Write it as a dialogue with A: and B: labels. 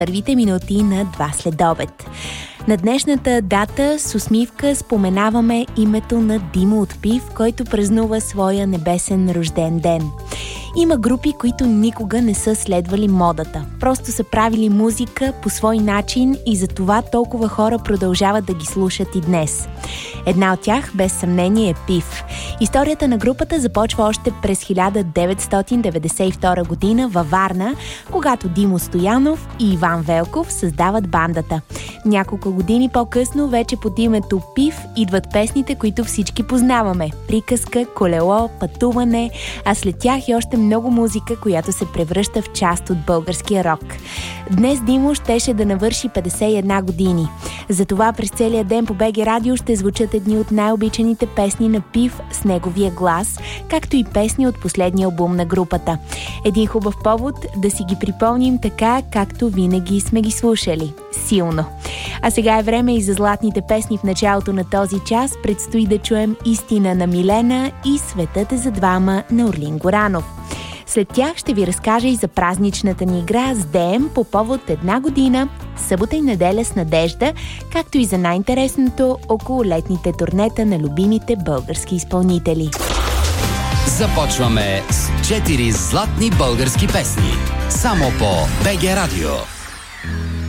A: първите минути на 2 следобед. На днешната дата с усмивка споменаваме името на Димо от Пив, който празнува своя небесен рожден ден. Има групи, които никога не са следвали модата. Просто са правили музика по свой начин и затова толкова хора продължават да ги слушат и днес. Една от тях, без съмнение, е Пив. Историята на групата започва още през 1992 година във Варна, когато Димо Стоянов и Иван Велков създават бандата. Няколко години по-късно, вече под името Пив, идват песните, които всички познаваме. Приказка, колело, пътуване, а след тях и още много музика, която се превръща в част от българския рок. Днес Димо щеше да навърши 51 години. Затова през целия ден по БГ Радио ще звучат едни от най-обичаните песни на Пив с неговия глас, както и песни от последния албум на групата. Един хубав повод да си ги припомним така, както винаги сме ги слушали. Силно! А сега е време и за златните песни в началото на този час. Предстои да чуем Истина на Милена и Светът е за двама на Орлин Горанов. След тях ще ви разкажа и за празничната ни игра с ДМ по повод 1 година, събота и неделя с Надежда, както и за най-интересното около летните турнета на любимите български изпълнители.
B: Започваме с 4 златни български песни. Само по БГ Радио.